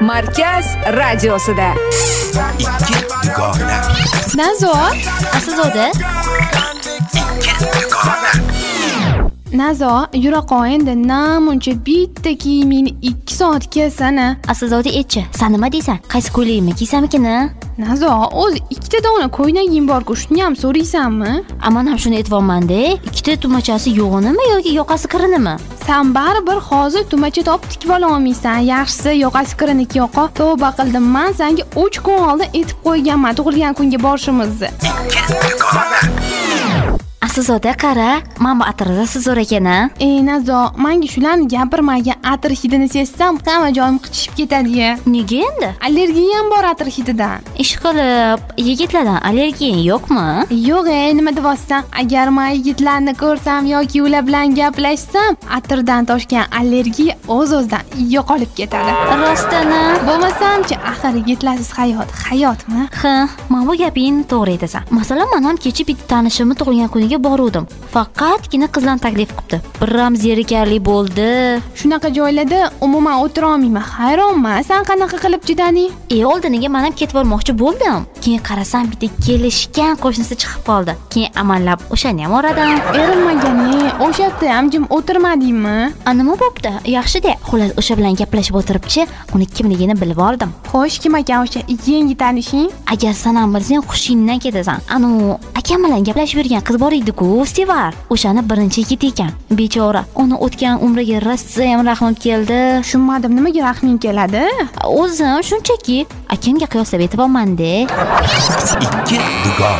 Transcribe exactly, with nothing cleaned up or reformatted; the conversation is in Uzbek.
Markaz radiosida. Ikki dugona. Nazo, Aslzoda. Ikki dugona. Nazo, yura qo'y endi. Namuncha bitta kiyimingni ikki soat kiysana. Aslzoda etchi. Sen nima deysan? Qaysi ko'ylagimni kiysamikini? Nazo, o'zi ikkita dona ko'ylaging bor-ku, shuni ham so'raysanmi? Aman ham shuni aytibman-da. Ikkita tumachasi yo'g'inimi yoki yoqasi kirinimi? Sen baribir hozir tumacha topib tikib ola olmaysan. Yaxshisi yoqasi kiriniki yoqa. Tavba qildim, men senga uch kun oldin aytib qo'yganman tug'ilgan kunga borishimizni. Ikki dugona. Aslzoda qara, men bu atirda siz zo'r ekan-a? Ey Nazo, menga shularni gapirmagan, atir hidini sezsam, hamma joyim qichishib ketadi. Nega endi? Allergiyam bor atir hididan. Ish qilib, yigitlardan allergiya yo'qmi? Yo'q, ey, nima deyapsan? Agar men yigitlarni ko'rsam yoki ular bilan gaplashsam, atirdan toshgan allergiya o'z-o'zidan yo'qolib ketadi. Rostini? Bo'lmasam-chi, axir yigitlarsiz hayot, hayotmi? Ha, men bu gapingni to'g'ri aytasan. Masalan, men ham kecha bitta tanishimni tug'ilgan kuniga boruvdim. Faqatgina qizlarni taklif qilibdi. Biram zerikarli bo'ldi. Shunaqa joylarda umuman o'tira olmayman. Hayronman, sen qanaqa qilib chidading? E, oldiniga men ham ketib bormoqchi bo'ldim. Keyin qarasam, bitta kelishgan qo'shnisi chiqib qoldi. Keyin amallab o'shani ham oradim. Erinmagan-ey, o'sha yerda ham jim o'tirmadingmi? A nima bo'pti? Yaxshi-da. Xullas, o'sha bilan gaplashib o'tiribchi, uni kimligini bilib oldim. Xo'sh, kim ekan o'sha yangi tanishing? Agar sen ham bilsang, xushingdan ketasan. Anu, akam bilan gaplashib yurgan qiz bor edi-ku, Sevar. O'shani birinchi yigit ekan. Bechora, uni o'tgan umriga rosa ham rahmim keldi. Tushunmadim, nimaga rahming keladi? O'zim shunchaki akamga qiyoslab aytibman-da. Ikki dugona.